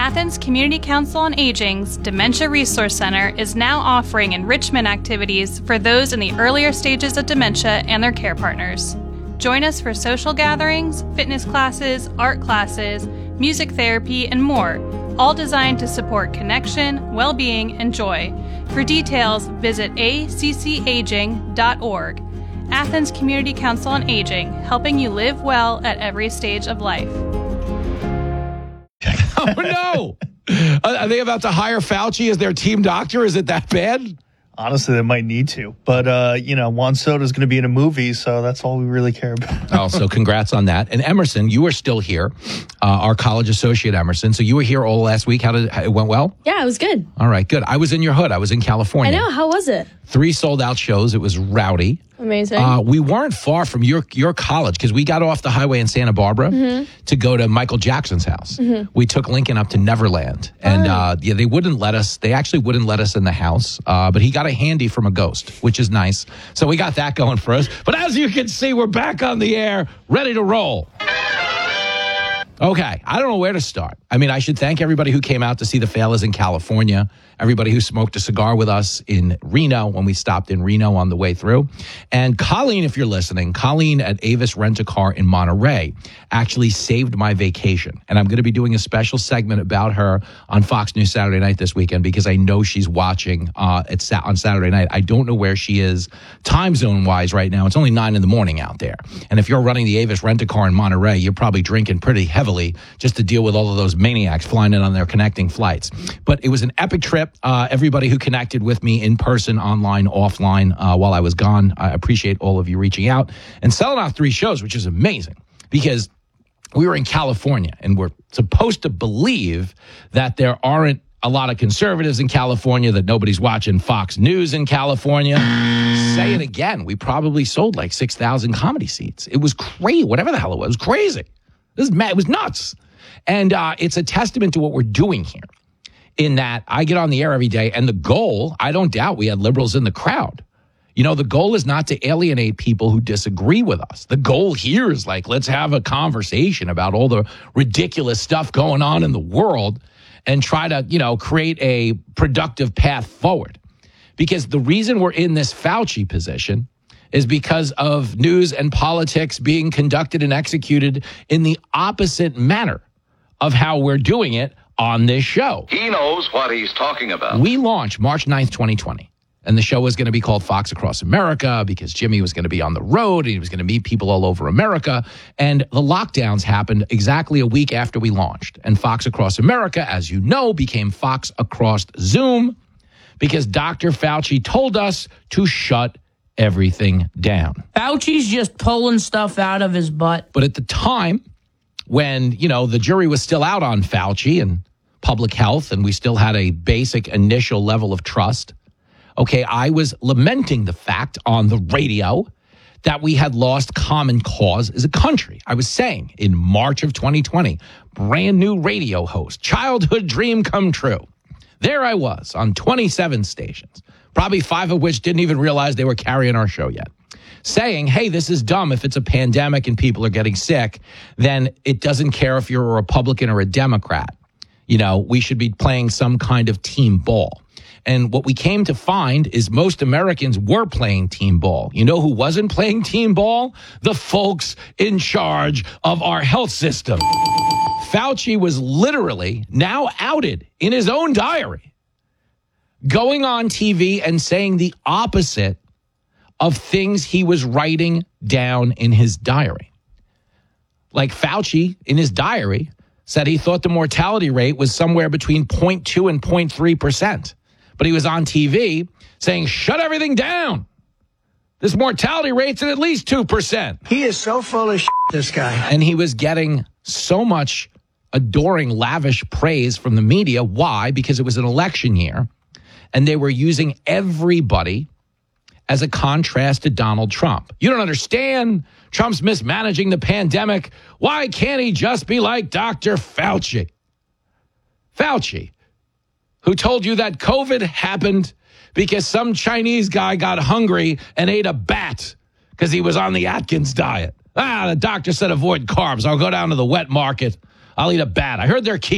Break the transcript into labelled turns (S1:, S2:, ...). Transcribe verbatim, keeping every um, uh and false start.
S1: Athens Community Council on Aging's Dementia Resource Center is now offering enrichment activities for those in the earlier stages of dementia and their care partners. Join us for social gatherings, fitness classes, art classes, music therapy, and more, all designed to support connection, well-being, and joy. For details, visit a c c aging dot org. Athens Community Council on Aging, helping you live well at every stage of life.
S2: Oh, no. Are they about to hire Fauci as their team doctor? Is it that bad?
S3: Honestly, they might need to. But, uh, you know, Juan Soto is going to be in a movie, so that's all we really care about.
S2: Oh, so congrats on that. And Emerson, you are still here, uh, our college associate Emerson. So you were here all last week. How did it went well?
S4: Yeah, it was good.
S2: All right, good. I was in your hood. I was in California.
S4: I know. How was it?
S2: Three sold out shows. It was rowdy.
S4: Amazing.
S2: Uh, we weren't far from your your college because we got off the highway in Santa Barbara mm-hmm. to go to Michael Jackson's house. Mm-hmm. We took Lincoln up to Neverland, and oh. uh, yeah, they wouldn't let us. They actually wouldn't let us in the house, uh, but he got a handy from a ghost, which is nice. So we got that going for us. But as you can see, we're back on the air, ready to roll. Okay, I don't know where to start. I mean, I should thank everybody who came out to see the Failers in California, everybody who smoked a cigar with us in Reno when we stopped in Reno on the way through. And Colleen, if you're listening, Colleen at Avis Rent-A-Car in Monterey actually saved my vacation. And I'm going to be doing a special segment about her on Fox News Saturday night this weekend because I know she's watching uh, at sa- on Saturday night. I don't know where she is time zone-wise right now. It's only nine in the morning out there. And if you're running the Avis Rent-A-Car in Monterey, you're probably drinking pretty heavily just to deal with all of those maniacs flying in on their connecting flights. But it was an epic trip. Uh, everybody who connected with me in person, online, offline, uh, while I was gone, I appreciate all of you reaching out and selling out three shows, which is amazing because we were in California and we're supposed to believe that there aren't a lot of conservatives in California, that nobody's watching Fox News in California. Say it again. We probably sold like six thousand comedy seats. It was crazy. Whatever the hell it was. It was crazy. This is mad. It was nuts. And uh, it's a testament to what we're doing here in that I get on the air every day and the goal, I don't doubt we had liberals in the crowd. You know, the goal is not to alienate people who disagree with us. The goal here is like, let's have a conversation about all the ridiculous stuff going on in the world and try to, you know, create a productive path forward. Because the reason we're in this Fauci position is because of news and politics being conducted and executed in the opposite manner of how we're doing it on this show.
S5: He knows what he's talking about.
S2: We launched March ninth, twenty twenty, and the show was going to be called Fox Across America because Jimmy was going to be on the road and he was going to meet people all over America. And the lockdowns happened exactly a week after we launched. And Fox Across America, as you know, became Fox Across Zoom because Doctor Fauci told us to shut everything down.
S6: Fauci's just pulling stuff out of his butt.
S2: But at the time, when, you know, the jury was still out on Fauci and public health, and we still had a basic initial level of trust, okay, I was lamenting the fact on the radio that we had lost common cause as a country. I was saying in March of twenty twenty, brand new radio host, childhood dream come true. There I was on twenty-seven stations, probably five of which didn't even realize they were carrying our show yet, saying, hey, this is dumb. If it's a pandemic and people are getting sick, then it doesn't care if you're a Republican or a Democrat. You know, we should be playing some kind of team ball. And what we came to find is most Americans were playing team ball. You know who wasn't playing team ball? The folks in charge of our health system. Fauci was literally now outed in his own diary, going on T V and saying the opposite of things he was writing down in his diary. Like Fauci in his diary said he thought the mortality rate was somewhere between zero point two and zero point three percent. But he was on T V saying, shut everything down. This mortality rate's at at least two percent.
S7: He is so full of shit, this guy.
S2: And he was getting so much adoring, lavish praise from the media. Why? Because it was an election year, and they were using everybody as a contrast to Donald Trump. You don't understand. Trump's mismanaging the pandemic. Why can't he just be like Doctor Fauci? Fauci, who told you that COVID happened because some Chinese guy got hungry and ate a bat because he was on the Atkins diet. Ah, the doctor said avoid carbs. I'll go down to the wet market. I'll eat a bat. I heard they're keto.